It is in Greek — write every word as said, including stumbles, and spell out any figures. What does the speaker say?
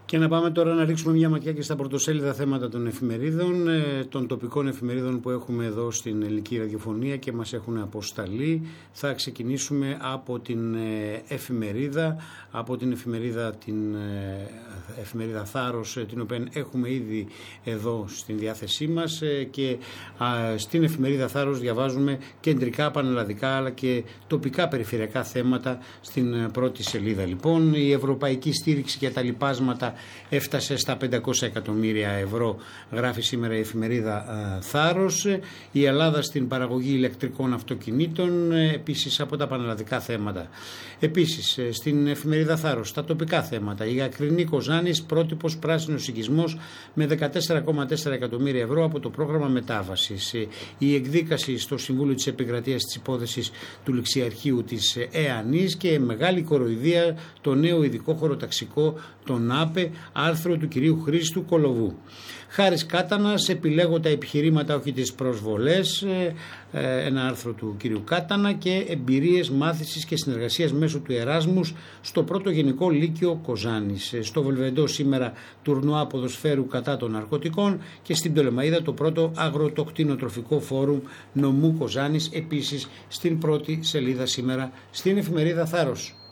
Και να πάμε τώρα να ρίξουμε μια ματιά και στα πρωτοσέλιδα θέματα των εφημερίδων, των τοπικών εφημερίδων που έχουμε εδώ στην ελληνική ραδιοφωνία και μας έχουν αποσταλεί. Θα ξεκινήσουμε από την εφημερίδα, από την εφημερίδα, την εφημερίδα Θάρρος, την οποία έχουμε ήδη εδώ στην διάθεσή μας, και στην εφημερίδα Θάρρος διαβάζουμε κεντρικά, πανελλαδικά αλλά και τοπικά περιφερειακά θέματα στην πρώτη σελίδα. Λοιπόν, η ευρωπαϊκή στήριξη για τα λοιπάσματα έφτασε στα πεντακόσια εκατομμύρια ευρώ, γράφει σήμερα η εφημερίδα Θάρρος. Η Ελλάδα στην παραγωγή ηλεκτρικών αυτοκινήτων, επίσης από τα πανελλαδικά θέματα. Επίσης στην εφημερίδα Θάρρος, τα τοπικά θέματα. Η Ακρινή Κοζάνης, πρότυπος πράσινος οικισμός με δεκατέσσερα κόμμα τέσσερα εκατομμύρια ευρώ από το πρόγραμμα μετάβασης. Η εκδίκαση στο Συμβούλιο της Επικρατείας της υπόθεσης του ληξιαρχείου της ΕΑΝΗΣ και μεγάλη κοροϊδία το νέο ειδικό χωροταξικό, τον ΑΠΕ, άρθρο του κυρίου Χρήστου Κολοβού. Χάρης Κάτανας, επιλέγω τα επιχειρήματα όχι τις προσβολές, ένα άρθρο του κυρίου Κάτανα, και εμπειρίες μάθησης και συνεργασίας μέσω του Εράσμους στο πρώτο γενικό λύκειο Κοζάνης. Στο Βελβεντό σήμερα τουρνουά ποδοσφαίρου κατά των ναρκωτικών, και στην Πτολεμαΐδα το πρώτο αγροτοκτηνοτροφικό φόρουμ νομού Κοζάνης, επίσης στην πρώτη σελίδα σήμερα στην εφημερίδα Θάρρος.